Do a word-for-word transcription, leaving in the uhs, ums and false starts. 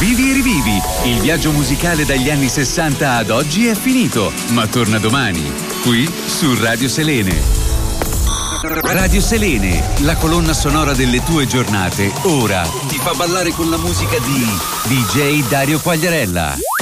Vivi e rivivi. Il viaggio musicale dagli anni sessanta ad oggi è finito, ma torna domani, qui su Radio Selene. Radio Selene, la colonna sonora delle tue giornate, ora ti fa ballare con la musica di D J Dario Quagliarella.